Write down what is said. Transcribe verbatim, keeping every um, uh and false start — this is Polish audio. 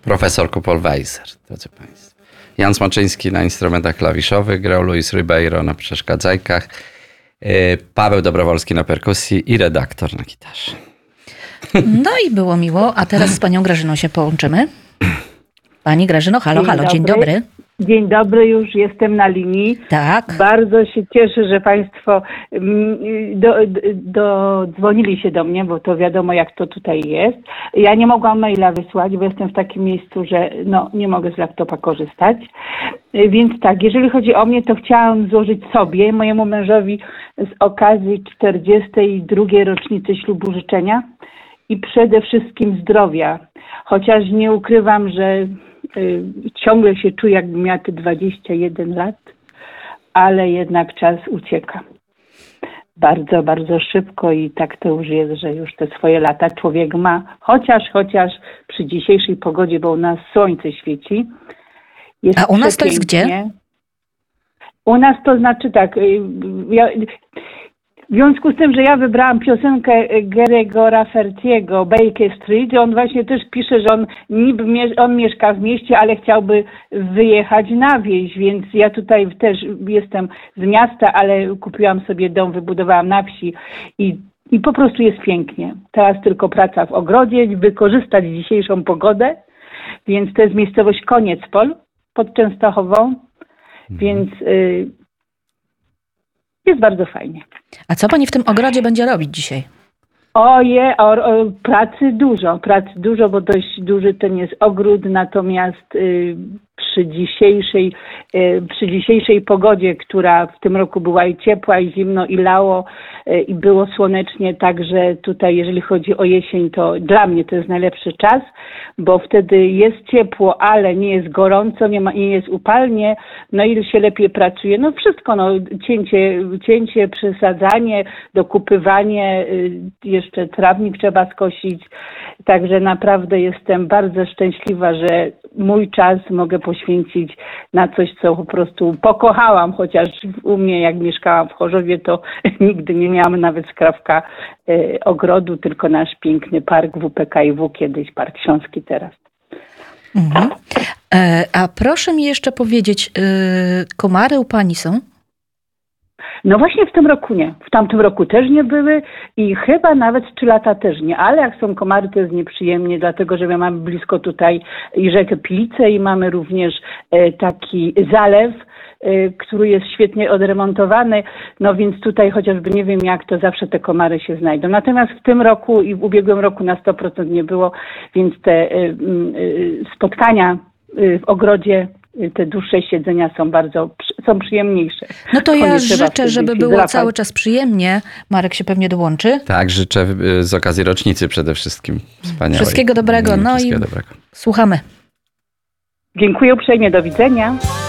Profesor Kupol-Weiser, drodzy Państwo. Jan Smoczyński na instrumentach klawiszowych, grał Luis Ribeiro na przeszkadzajkach, Paweł Dobrowolski na perkusji i redaktor na gitarze. No i było miło, a teraz z panią Grażyną się połączymy. Pani Grażyno, halo, Dzień halo, dobry. dzień dobry. Dzień dobry, już jestem na linii. Tak. Bardzo się cieszę, że Państwo do, do, dzwonili się do mnie, bo to wiadomo, jak to tutaj jest. Ja nie mogłam maila wysłać, bo jestem w takim miejscu, że no, nie mogę z laptopa korzystać. Więc tak, jeżeli chodzi o mnie, to chciałam złożyć sobie, mojemu mężowi z okazji czterdziestej drugiej rocznicy ślubu życzenia i przede wszystkim zdrowia. Chociaż nie ukrywam, że y, ciągle się czuję, jakbym miała te dwadzieścia jeden lat, ale jednak czas ucieka. Bardzo, bardzo szybko i tak to już jest, że już te swoje lata człowiek ma. Chociaż, chociaż przy dzisiejszej pogodzie, bo u nas słońce świeci. Jest A u nas to jest gdzie? U nas to znaczy tak, y, ja, w związku z tym, że ja wybrałam piosenkę Gary'ego Rafferty'ego, Baker Street, on właśnie też pisze, że on niby mie- on mieszka w mieście, ale chciałby wyjechać na wieś, więc ja tutaj też jestem z miasta, ale kupiłam sobie dom, wybudowałam na wsi i, i po prostu jest pięknie. Teraz tylko praca w ogrodzie, wykorzystać dzisiejszą pogodę, więc to jest miejscowość Koniecpol pod Częstochową, mhm. więc y, jest bardzo fajnie. A co pani w tym ogrodzie będzie robić dzisiaj? Oje, o, o, pracy dużo, pracy dużo, bo dość duży ten jest ogród, natomiast y, przy dzisiejszej, y, przy dzisiejszej pogodzie, która w tym roku była i ciepła, i zimno, i lało, y, i było słonecznie, także tutaj jeżeli chodzi o jesień, to dla mnie to jest najlepszy czas, bo wtedy jest ciepło, ale nie jest gorąco, nie ma, nie jest upalnie, no i się lepiej pracuje. No wszystko, no cięcie, cięcie, przesadzanie, dokupywanie, y, jeszcze trawnik trzeba skosić, także naprawdę jestem bardzo szczęśliwa, że mój czas mogę poświęcić na coś, co po prostu pokochałam, chociaż u mnie jak mieszkałam w Chorzowie, to nigdy nie miałam nawet skrawka y, ogrodu, tylko nasz piękny park W P K I W, kiedyś Park Śląski teraz. Mhm. E, a proszę mi jeszcze powiedzieć, y, komary u pani są? No właśnie w tym roku nie. W tamtym roku też nie były i chyba nawet trzy lata też nie. Ale jak są komary, to jest nieprzyjemnie, dlatego że my mamy blisko tutaj i rzekę Pilice i mamy również e, taki zalew, e, który jest świetnie odremontowany. No więc tutaj chociażby nie wiem jak, to zawsze te komary się znajdą. Natomiast w tym roku i w ubiegłym roku na sto procent nie było, więc te e, e, spotkania w ogrodzie, te dłuższe siedzenia są bardzo, są przyjemniejsze. No to ja życzę, żeby było zrapać. Cały czas przyjemnie. Marek się pewnie dołączy. Tak, życzę z okazji rocznicy przede wszystkim. Wspaniałej. Wszystkiego dobrego. No Wszystkiego i dobrego. Słuchamy. Dziękuję uprzejmie, do widzenia.